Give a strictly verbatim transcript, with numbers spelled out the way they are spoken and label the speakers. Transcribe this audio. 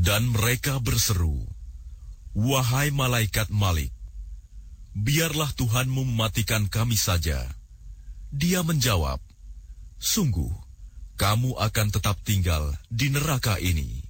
Speaker 1: Dan mereka berseru, "Wahai malaikat Malik, biarlah Tuhanmu mematikan kami saja." Dia menjawab, "Sungguh, kamu akan tetap tinggal di neraka ini."